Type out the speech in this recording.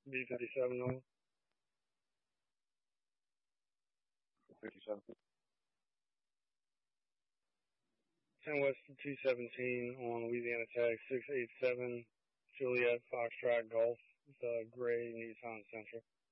B57 North. 57. 10 West to 217 on Louisiana Tag 687 Juliet Foxtrot Golf with Gray Nissan Sentra.